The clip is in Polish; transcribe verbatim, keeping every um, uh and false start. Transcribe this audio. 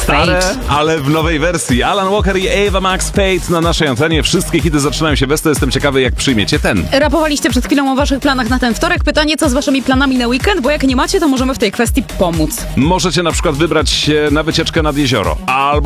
Stare, Fate. ale w nowej wersji. Alan Walker i Ava Max Fate na naszej antenie. Wszystkie hity zaczynają się bez to. Jestem ciekawy, jak przyjmiecie ten. Rapowaliście przed chwilą o waszych planach na ten wtorek. Pytanie, co z waszymi planami na weekend? Bo jak nie macie, to możemy w tej kwestii pomóc. Możecie na przykład wybrać się na wycieczkę nad jezioro. Albo